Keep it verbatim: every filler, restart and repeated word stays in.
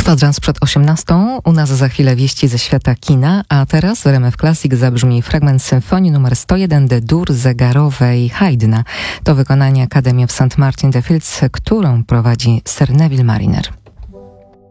Kwadrans przed osiemnastą, u nas za chwilę wieści ze świata kina, a teraz w R M F Classic zabrzmi fragment symfonii numer sto jeden D-dur zegarowej Haydna. To wykonanie Akademii w Saint Martin-the-Fields, którą prowadzi Sir Neville Mariner.